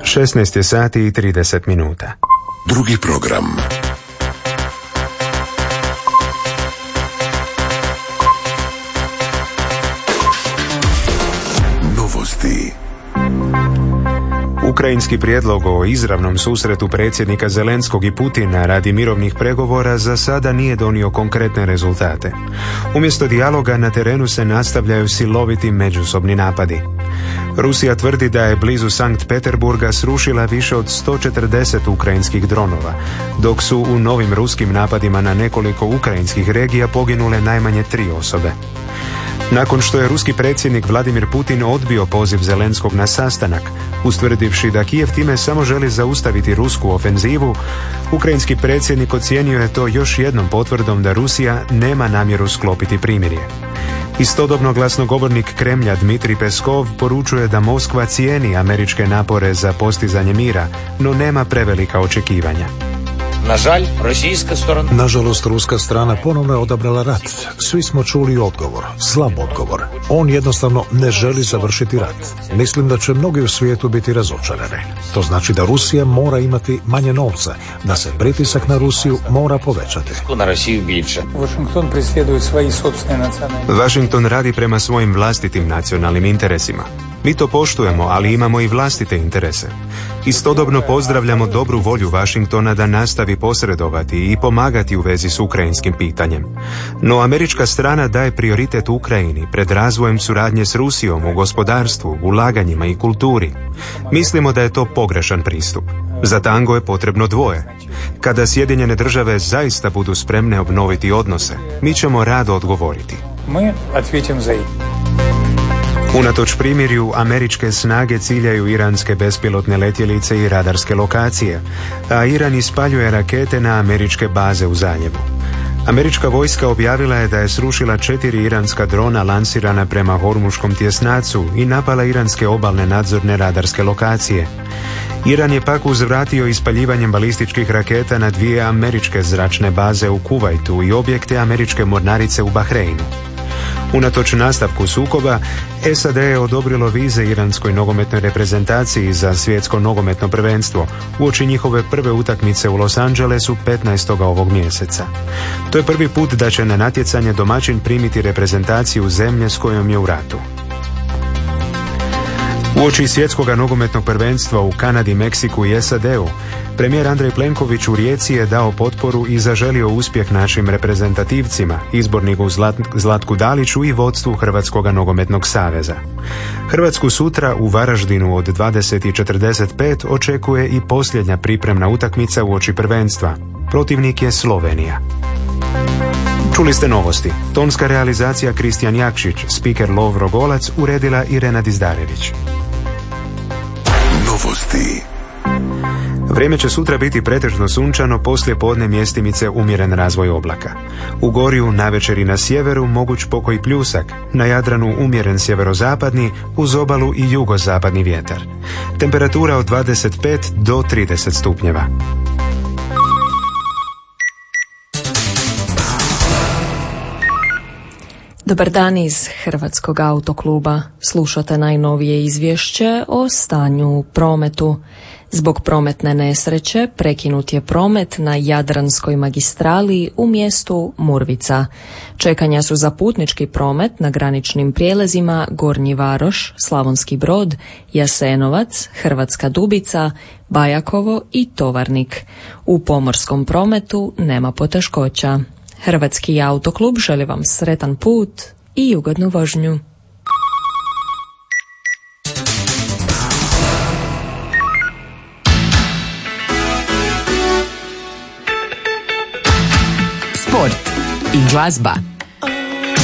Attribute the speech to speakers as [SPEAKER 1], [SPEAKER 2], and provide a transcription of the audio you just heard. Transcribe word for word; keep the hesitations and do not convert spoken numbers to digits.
[SPEAKER 1] šesnaest je sati i trideset minuta.
[SPEAKER 2] Drugi program. Novosti.
[SPEAKER 1] Ukrajinski prijedlog o izravnom susretu predsjednika Zelenskog i Putina radi mirovnih pregovora za sada nije donio konkretne rezultate. Umjesto dijaloga na terenu se nastavljaju siloviti međusobni napadi. Rusija tvrdi da je blizu Sankt Peterburga srušila više od sto četrdeset ukrajinskih dronova, dok su u novim ruskim napadima na nekoliko ukrajinskih regija poginule najmanje tri osobe. Nakon što je ruski predsjednik Vladimir Putin odbio poziv Zelenskog na sastanak, ustvrdivši da Kijev time samo želi zaustaviti rusku ofenzivu, ukrajinski predsjednik ocijenio je to još jednom potvrdom da Rusija nema namjeru sklopiti primirje. Istodobno glasnogovornik Kremlja Dmitrij Peskov poručuje da Moskva cijeni američke napore za postizanje mira, no nema prevelika očekivanja.
[SPEAKER 3] Nažalost, ruska strana ponovno je odabrala rat. Svi smo čuli odgovor, slab odgovor. On jednostavno ne želi završiti rat. Mislim da će mnogi u svijetu biti razočarani. To znači da Rusija mora imati manje novca, da se pritisak na Rusiju mora povećati.
[SPEAKER 1] Washington radi prema svojim vlastitim nacionalnim interesima. Mi to poštujemo, ali imamo i vlastite interese. Istodobno pozdravljamo dobru volju Washingtona da nastavi posredovati i pomagati u vezi s ukrajinskim pitanjem. No američka strana daje prioritet Ukrajini pred razvojem suradnje s Rusijom u gospodarstvu, ulaganjima i kulturi. Mislimo da je to pogrešan pristup. Za tango je potrebno dvoje. Kada Sjedinjene države zaista budu spremne obnoviti odnose, mi ćemo rado odgovoriti.
[SPEAKER 4] Mi odgovorimo za ih.
[SPEAKER 1] Unatoč primirju, američke snage ciljaju iranske bespilotne letjelice i radarske lokacije, a Iran ispaljuje rakete na američke baze u zaljevu. Američka vojska objavila je da je srušila četiri iranska drona lansirana prema Hormuškom tjesnacu i napala iranske obalne nadzorne radarske lokacije. Iran je pak uzvratio ispaljivanjem balističkih raketa na dvije američke zračne baze u Kuvajtu i objekte američke mornarice u Bahreinu. Unatoč nastavku sukoba, S A D je odobrilo vize iranskoj nogometnoj reprezentaciji za svjetsko nogometno prvenstvo uoči njihove prve utakmice u Los Angelesu petnaestog ovog mjeseca. To je prvi put da će na natjecanje domaćin primiti reprezentaciju zemlje s kojom je u ratu. Uoči svjetskog nogometnog prvenstva u Kanadi, Meksiku i S A D-u, premijer Andrej Plenković u Rijeci je dao potporu i zaželio uspjeh našim reprezentativcima, izborniku Zlat, Zlatku Daliću i vodstvu Hrvatskog nogometnog saveza. Hrvatsku sutra u Varaždinu od dvadeset i četrdeset pet očekuje i posljednja pripremna utakmica uoči prvenstva. Protivnik je Slovenija. Čuli ste novosti. Tonska realizacija Kristijan Jakšić, spiker Lovro Golac, uredila Irena Dizdarević.
[SPEAKER 2] Novosti.
[SPEAKER 1] Vrijeme će sutra biti pretežno sunčano, poslije podne mjestimice umjeren razvoj oblaka. U Gorju navečer i na sjeveru moguć pokoj pljusak, na Jadranu umjeren sjeverozapadni, uz obalu i jugozapadni vjetar. Temperatura od dvadeset pet do trideset stupnjeva.
[SPEAKER 5] Dobar dan iz Hrvatskog autokluba. Slušate najnovije izvješće o stanju u prometu. Zbog prometne nesreće prekinut je promet na Jadranskoj magistrali u mjestu Murvica. Čekanja su za putnički promet na graničnim prijelazima Gornji Varoš, Slavonski Brod, Jasenovac, Hrvatska Dubica, Bajakovo i Tovarnik. U pomorskom prometu nema poteškoća. Hrvatski autoklub želi vam sretan put i ugodnu vožnju.
[SPEAKER 6] Sport i glazba.